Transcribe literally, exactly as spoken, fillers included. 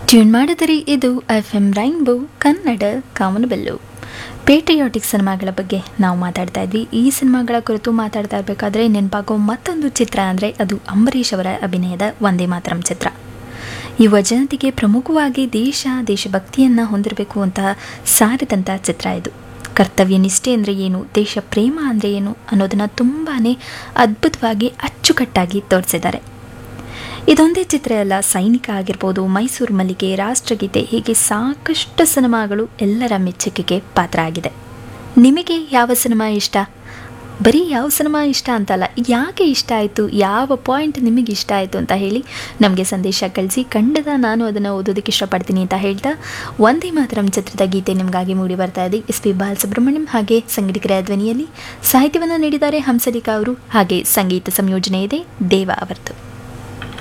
Tune ಮಾಡಿದರೆ ಇದು F M rainbow Kannada ಕಾಮನಬೆಲ್ಲು. Patriotic ಸಿನಿಮಾಗಳ ಬಗ್ಗೆ ನಾವು ಮಾತಾಡ್ತಾ ಇದ್ವಿ. ಈ ಸಿನಿಮಾಗಳ ಕುರಿತು ಮಾತಾಡ್ತಾ ಇರಬೇಕಾದ್ರೆ ನೆನಪಾಗೋ ಮತ್ತೊಂದು ಚಿತ್ರ ಅಂದರೆ ಅದು ಅಂಬರೀಷ್ ಅವರ ಅಭಿನಯದ ವಂದೇ ಮಾತರಂ ಚಿತ್ರ. ಯುವ ಜನತೆಗೆ ಪ್ರಮುಖವಾಗಿ ದೇಶ ದೇಶಭಕ್ತಿಯನ್ನು ಹೊಂದಿರಬೇಕು ಅಂತ ಸಾರಿದಂಥ ಚಿತ್ರ ಇದು. ಕರ್ತವ್ಯ ನಿಷ್ಠೆ ಅಂದರೆ ಏನು, ದೇಶ ಪ್ರೇಮ ಅಂದರೆ ಏನು ಅನ್ನೋದನ್ನು ತುಂಬಾ ಅದ್ಭುತವಾಗಿ ಅಚ್ಚುಕಟ್ಟಾಗಿ ತೋರಿಸಿದ್ದಾರೆ. ಇದೊಂದೇ ಚಿತ್ರ ಅಲ್ಲ, ಸೈನಿಕ ಆಗಿರ್ಬೋದು, ಮೈಸೂರು ಮಲ್ಲಿಗೆ, ರಾಷ್ಟ್ರಗೀತೆ, ಹೀಗೆ ಸಾಕಷ್ಟು ಸಿನಿಮಾಗಳು ಎಲ್ಲರ ಮೆಚ್ಚುಗೆಗೆ ಪಾತ್ರ ಆಗಿದೆ. ನಿಮಗೆ ಯಾವ ಸಿನಿಮಾ ಇಷ್ಟ? ಬರೀ ಯಾವ ಸಿನಿಮಾ ಇಷ್ಟ ಅಂತಲ್ಲ, ಯಾಕೆ ಇಷ್ಟ ಆಯಿತು, ಯಾವ ಪಾಯಿಂಟ್ ನಿಮಗೆ ಇಷ್ಟ ಆಯಿತು ಅಂತ ಹೇಳಿ ನಮಗೆ ಸಂದೇಶ ಕಳಿಸಿ. ಖಂಡಿತ ನಾನು ಅದನ್ನು ಓದೋದಕ್ಕೆ ಇಷ್ಟಪಡ್ತೀನಿ ಅಂತ ಹೇಳ್ತಾ ವಂದೇ ಮಾತರಂ ಚಿತ್ರದ ಗೀತೆ ನಿಮಗಾಗಿ ಮೂಡಿ ಬರ್ತಾ ಇದೆ. ಎಸ್ ಪಿ ಬಾಲಸುಬ್ರಹ್ಮಣ್ಯಂ ಹಾಗೆ ಸಂಗೀತಕರ ಧ್ವನಿಯಲ್ಲಿ. ಸಾಹಿತ್ಯವನ್ನು ನೀಡಿದ್ದಾರೆ ಹಂಸಲೇಖ ಅವರು, ಹಾಗೆ ಸಂಗೀತ ಸಂಯೋಜನೆ ಇದೆ ದೇವ ಅವರದು.